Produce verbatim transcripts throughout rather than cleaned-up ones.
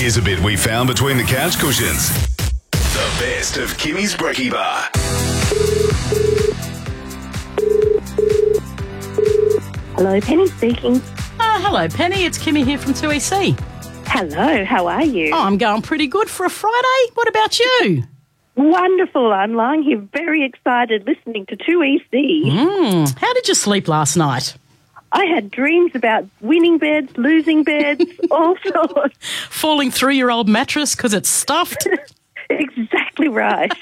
Here's a bit we found between the couch cushions. The best of Kimmy's Brekkie Bar. Hello, Penny speaking. Uh, hello, Penny. It's Kimmy here from two E C. Hello, how are you? Oh, I'm going pretty good for a Friday. What about you? Wonderful. I'm lying here very excited listening to two E C. Mm, how did you sleep last night? I had dreams about winning beds, losing beds, all sorts. Falling through your old mattress because it's stuffed? Exactly right.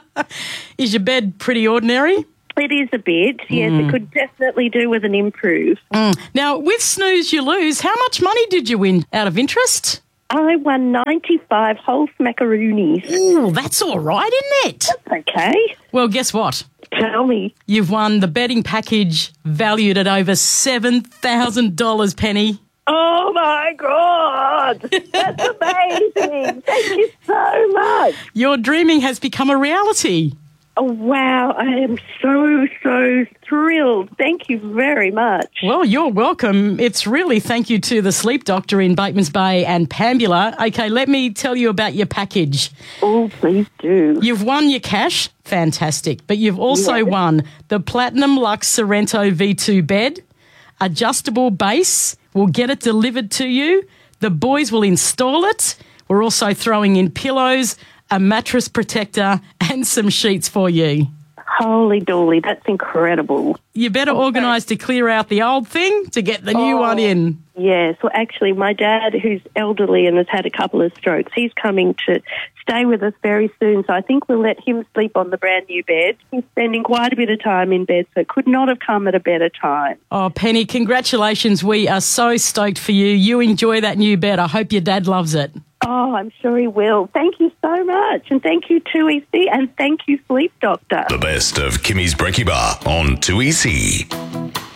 Is your bed pretty ordinary? It is a bit. Yes, Mm. it could definitely do with an improve. Mm. Now, with Snooze You Lose, how much money did you win out of interest? I won ninety-five whole smackaroonies. Ooh, that's all right, isn't it? Okay. Well, guess what? Tell me. You've won the betting package valued at over seven thousand dollars, Penny. Oh, my God. That's amazing. Thank you so much. Your dreaming has become a reality. Oh, wow. I am so, so thrilled. Thank you very much. Well, you're welcome. It's really thank you to the sleep doctor in Batemans Bay and Pambula. Okay, let me tell you about your package. Oh, please do. You've won your cash. Fantastic. But you've also Yes. won the Platinum Lux Sorrento V two bed, adjustable base. We'll get it delivered to you. The boys will install it. We're also throwing in pillows, a mattress protector and some sheets for you. Holy dooly, that's incredible. You better organise to clear out the old thing to get the new Oh. one in. Yes, well, actually, my dad, who's elderly and has had a couple of strokes, he's coming to stay with us very soon, so I think we'll let him sleep on the brand new bed. He's spending quite a bit of time in bed, so it could not have come at a better time. Oh, Penny, congratulations. We are so stoked for you. You enjoy that new bed. I hope your dad loves it. Oh, I'm sure he will. Thank you so much, and thank you, two E C, and thank you, Sleep Doctor. The best of Kimmy's Brekkie Bar on two E C.